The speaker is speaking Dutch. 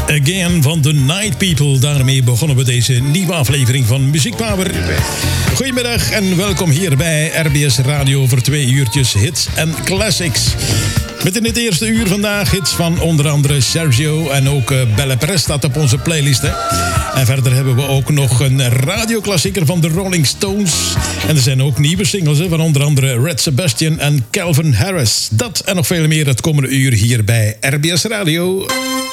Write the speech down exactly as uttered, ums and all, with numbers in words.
Again van The Night People. Daarmee begonnen we deze nieuwe aflevering van Muziek Power. Goedemiddag en welkom hier bij R B S Radio voor twee uurtjes hits en classics. Met in het eerste uur vandaag hits van onder andere Sergio en ook uh, Belle Perez staat op onze playlist. Hè? En verder hebben we ook nog een radioklassieker van de Rolling Stones. En er zijn ook nieuwe singles hè, van onder andere Red Sebastian en Calvin Harris. Dat en nog veel meer het komende uur hier bij R B S Radio.